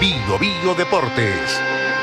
Bio Bio Deportes.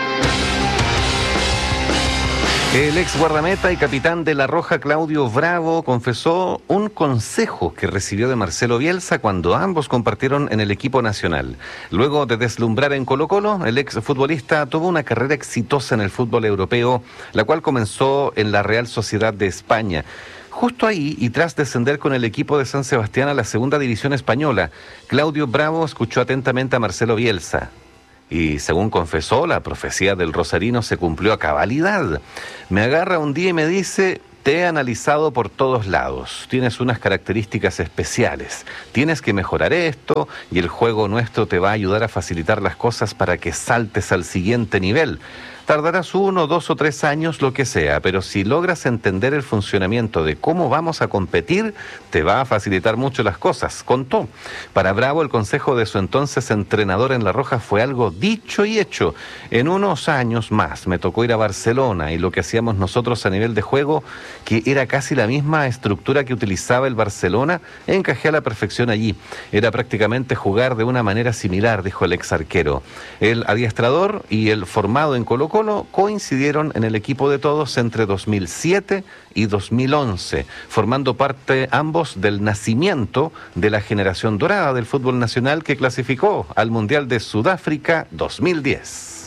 El ex guardameta y capitán de La Roja, Claudio Bravo, confesó un consejo que recibió de Marcelo Bielsa cuando ambos compartieron en el equipo nacional. Luego de deslumbrar en Colo-Colo, el ex futbolista tuvo una carrera exitosa en el fútbol europeo, la cual comenzó en la Real Sociedad de España. Justo ahí, y tras descender con el equipo de San Sebastián a la segunda división española, Claudio Bravo escuchó atentamente a Marcelo Bielsa. Y según confesó, la profecía del rosarino se cumplió a cabalidad. Me agarra un día y me dice: te he analizado por todos lados, tienes unas características especiales, tienes que mejorar esto y el juego nuestro te va a ayudar a facilitar las cosas para que saltes al siguiente nivel. Tardarás 1, 2 o 3 años, lo que sea, pero si logras entender el funcionamiento de cómo vamos a competir, te va a facilitar mucho las cosas, contó. Para Bravo, el consejo de su entonces entrenador en La Roja fue algo dicho y hecho. En unos años más me tocó ir a Barcelona y lo que hacíamos nosotros a nivel de juego, que era casi la misma estructura que utilizaba el Barcelona, encajé a la perfección allí. Era prácticamente jugar de una manera similar, dijo el ex arquero. El adiestrador y el formado en Colo-Colo coincidieron en el equipo de todos entre 2007 y 2011, formando parte ambos del nacimiento de la generación dorada del fútbol nacional que clasificó al Mundial de Sudáfrica 2010.